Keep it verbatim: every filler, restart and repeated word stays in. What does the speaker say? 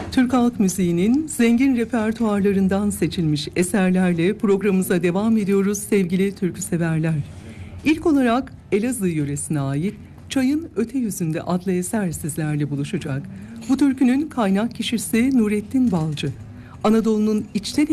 Türk halk müziğinin zengin repertuarlarından seçilmiş eserlerle programımıza devam ediyoruz sevgili türküseverler. İlk olarak Elazığ yöresine ait Çayın Öte Yüzünde adlı eser sizlerle buluşacak. Bu türkünün kaynak kişisi Nurettin Balcı. Anadolu'nun içten